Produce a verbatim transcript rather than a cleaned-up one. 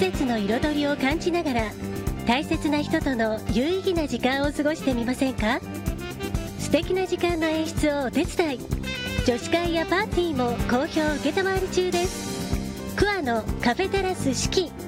節の彩りを感じながら大切な人との有意義な時間を過ごしてみませんか？素敵な時間の演出をお手伝い、女子会やパーティーも好評受けたまわり中です。クアのカフェテラス四季